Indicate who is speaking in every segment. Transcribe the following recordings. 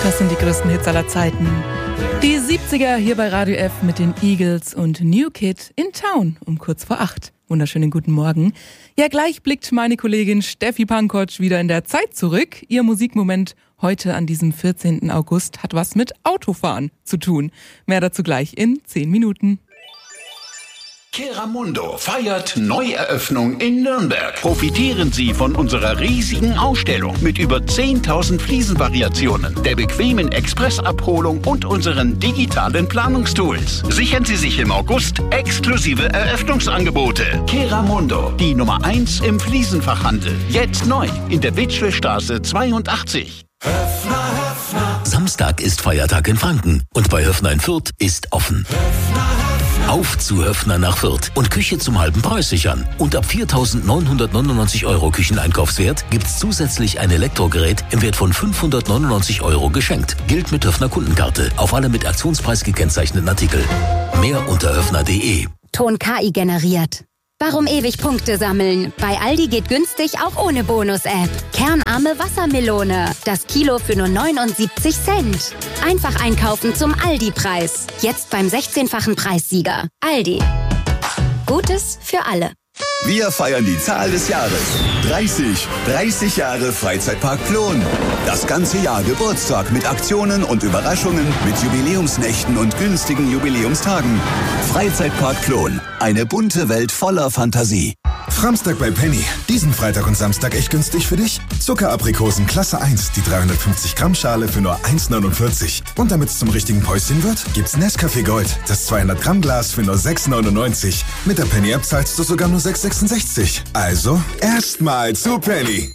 Speaker 1: Das sind die größten Hits aller Zeiten. Die 70er hier bei Radio F mit den Eagles und New Kid in Town um kurz vor 8. Wunderschönen guten Morgen. Ja, gleich blickt meine Kollegin Steffi Pankotsch wieder in der Zeit zurück. Ihr Musikmoment heute an diesem 14. August hat was mit Autofahren zu tun. Mehr dazu gleich in 10 Minuten.
Speaker 2: Keramundo feiert Neueröffnung in Nürnberg. Profitieren Sie von unserer riesigen Ausstellung mit über 10.000 Fliesenvariationen, der bequemen Expressabholung und unseren digitalen Planungstools. Sichern Sie sich im August exklusive Eröffnungsangebote. Keramundo, die Nummer 1 im Fliesenfachhandel. Jetzt neu in der Witschlestraße 82.
Speaker 3: Höffner, Höffner. Samstag ist Feiertag in Franken und bei Höffner in Fürth ist offen. Höffner. Auf zu Höffner nach Fürth und Küche zum halben Preis sichern. Und ab 4.999 € Kücheneinkaufswert gibt's zusätzlich ein Elektrogerät im Wert von 599 € geschenkt. Gilt mit Höffner Kundenkarte auf alle mit Aktionspreis gekennzeichneten Artikel. Mehr unter höffner.de.
Speaker 4: Ton KI generiert. Warum ewig Punkte sammeln? Bei Aldi geht günstig auch ohne Bonus-App. Kernarme Wassermelone. Das Kilo für nur 79 Cent. Einfach einkaufen zum Aldi-Preis. Jetzt beim 16-fachen Preissieger. Aldi. Gutes für alle.
Speaker 5: Wir feiern die Zahl des Jahres. 30 Jahre Freizeitpark Plon. Das ganze Jahr Geburtstag mit Aktionen und Überraschungen, mit Jubiläumsnächten und günstigen Jubiläumstagen. Freizeitpark Plon. Eine bunte Welt voller Fantasie.
Speaker 6: Framstag bei Penny. Diesen Freitag und Samstag echt günstig für dich? Zuckeraprikosen Klasse 1, die 350 Gramm Schale für nur 1,49. Und damit es zum richtigen Päuschen wird, gibt's Nescafé Gold, das 200 Gramm Glas für nur 6,99. Mit der Penny App zahlst du sogar nur 6,66. Also, erstmal zu Penny.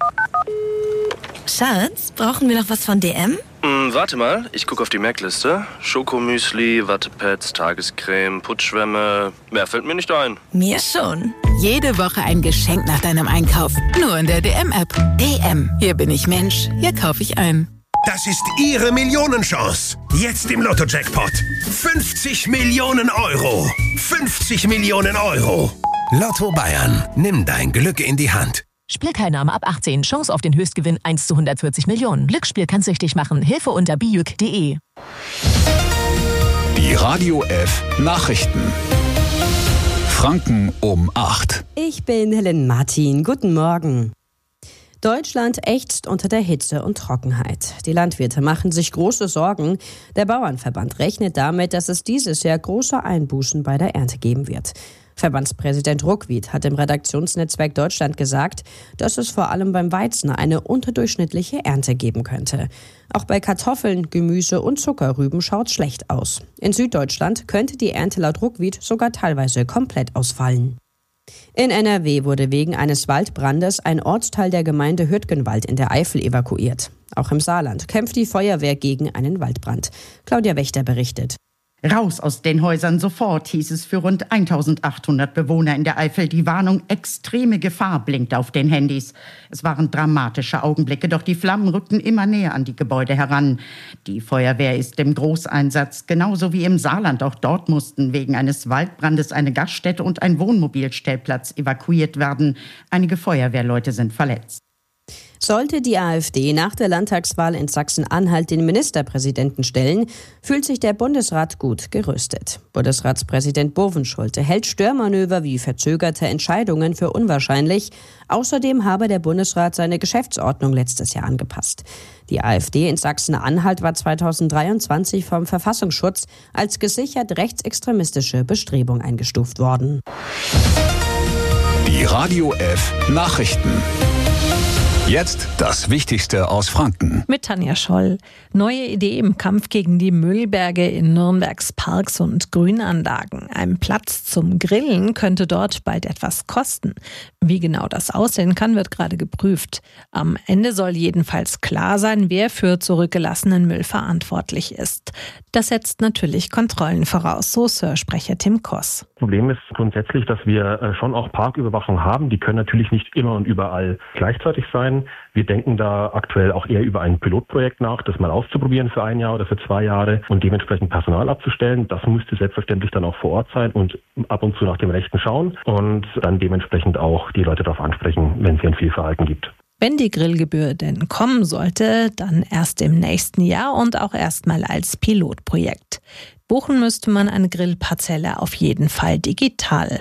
Speaker 7: Schatz, brauchen wir noch was von DM?
Speaker 8: Warte mal, ich gucke auf die Merkliste. Schokomüsli, Wattepads, Tagescreme, Putzschwämme. Mehr fällt mir nicht ein.
Speaker 7: Mir schon.
Speaker 9: Jede Woche ein Geschenk nach deinem Einkauf. Nur in der DM-App. DM. Hier bin ich Mensch. Hier kaufe ich ein.
Speaker 10: Das ist Ihre Millionenchance. Jetzt im Lotto-Jackpot. 50 Millionen Euro. 50 Millionen Euro. Lotto Bayern. Nimm dein Glück in die Hand.
Speaker 11: Spielteilnahme ab 18. Chance auf den Höchstgewinn 1 zu 140 Millionen. Glücksspiel kann süchtig machen. Hilfe unter bijuk.de.
Speaker 2: Die Radio F Nachrichten. Franken um 8.
Speaker 12: Ich bin Helen Martin. Guten Morgen. Deutschland ächzt unter der Hitze und Trockenheit. Die Landwirte machen sich große Sorgen. Der Bauernverband rechnet damit, dass es dieses Jahr große Einbußen bei der Ernte geben wird. Verbandspräsident Ruckwied hat im Redaktionsnetzwerk Deutschland gesagt, dass es vor allem beim Weizen eine unterdurchschnittliche Ernte geben könnte. Auch bei Kartoffeln, Gemüse und Zuckerrüben schaut es schlecht aus. In Süddeutschland könnte die Ernte laut Ruckwied sogar teilweise komplett ausfallen. In NRW wurde wegen eines Waldbrandes ein Ortsteil der Gemeinde Hürtgenwald in der Eifel evakuiert. Auch im Saarland kämpft die Feuerwehr gegen einen Waldbrand. Claudia Wächter berichtet.
Speaker 13: Raus aus den Häusern sofort, hieß es für rund 1800 Bewohner in der Eifel. Die Warnung extreme Gefahr blinkt auf den Handys. Es waren dramatische Augenblicke, doch die Flammen rückten immer näher an die Gebäude heran. Die Feuerwehr ist im Großeinsatz, genauso wie im Saarland. Auch dort mussten wegen eines Waldbrandes eine Gaststätte und ein Wohnmobilstellplatz evakuiert werden. Einige Feuerwehrleute sind verletzt.
Speaker 12: Sollte die AfD nach der Landtagswahl in Sachsen-Anhalt den Ministerpräsidenten stellen, fühlt sich der Bundesrat gut gerüstet. Bundesratspräsident Bovenschulte hält Störmanöver wie verzögerte Entscheidungen für unwahrscheinlich. Außerdem habe der Bundesrat seine Geschäftsordnung letztes Jahr angepasst. Die AfD in Sachsen-Anhalt war 2023 vom Verfassungsschutz als gesichert rechtsextremistische Bestrebung eingestuft worden.
Speaker 2: Die Radio F Nachrichten. Jetzt das Wichtigste aus Franken.
Speaker 14: Mit Tanja Scholl. Neue Idee im Kampf gegen die Müllberge in Nürnbergs Parks und Grünanlagen. Ein Platz zum Grillen könnte dort bald etwas kosten. Wie genau das aussehen kann, wird gerade geprüft. Am Ende soll jedenfalls klar sein, wer für zurückgelassenen Müll verantwortlich ist. Das setzt natürlich Kontrollen voraus, so Sir-Sprecher Tim Koss.
Speaker 15: Das Problem ist grundsätzlich, dass wir schon auch Parküberwachung haben. Die können natürlich nicht immer und überall gleichzeitig sein. Wir denken da aktuell auch eher über ein Pilotprojekt nach, das mal auszuprobieren für 1 Jahr oder für 2 Jahre und dementsprechend Personal abzustellen. Das müsste selbstverständlich dann auch vor Ort sein und ab und zu nach dem Rechten schauen und dann dementsprechend auch die Leute darauf ansprechen, wenn es ein Fehlverhalten gibt.
Speaker 14: Wenn die Grillgebühr denn kommen sollte, dann erst im nächsten Jahr und auch erstmal als Pilotprojekt. Buchen müsste man eine Grillparzelle auf jeden Fall digital.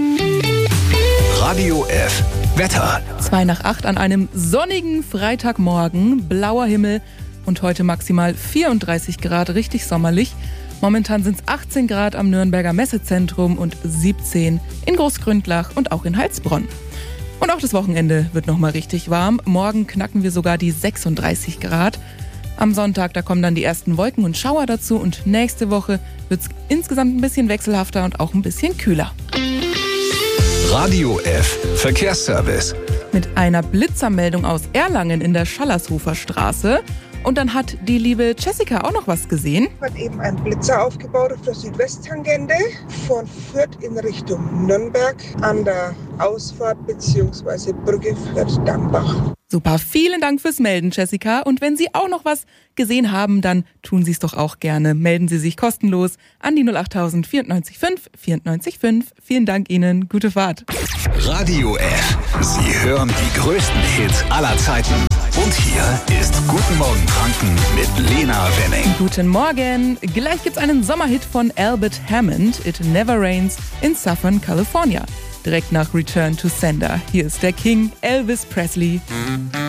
Speaker 10: Radio F. Wetter.
Speaker 1: 7:55 an einem sonnigen Freitagmorgen, blauer Himmel und heute maximal 34 Grad, richtig sommerlich. Momentan sind es 18 Grad am Nürnberger Messezentrum und 17 in Großgründlach und auch in Heilsbronn. Und auch das Wochenende wird nochmal richtig warm. Morgen knacken wir sogar die 36 Grad. Am Sonntag, da kommen dann die ersten Wolken und Schauer dazu und nächste Woche wird es insgesamt ein bisschen wechselhafter und auch ein bisschen kühler.
Speaker 10: Radio F. Verkehrsservice.
Speaker 1: Mit einer Blitzermeldung aus Erlangen in der Schallershofer Straße. Und dann hat die liebe Jessica auch noch was gesehen.
Speaker 16: Hat eben ein Blitzer aufgebaut auf der Südwesttangente von Fürth in Richtung Nürnberg an der Ausfahrt bzw. Brücke Fürth-Dambach.
Speaker 1: Super, vielen Dank fürs Melden, Jessica. Und wenn Sie auch noch was gesehen haben, dann tun Sie es doch auch gerne. Melden Sie sich kostenlos an die 08000 94 5 94 5. Vielen Dank Ihnen, gute Fahrt.
Speaker 10: Radio F. Sie hören die größten Hits aller Zeiten. Und hier ist Guten Morgen Franken mit Lena Wenning.
Speaker 1: Guten Morgen. Gleich gibt's einen Sommerhit von Albert Hammond, It Never Rains in Southern California. Direkt nach Return to Sender. Hier ist der King Elvis Presley.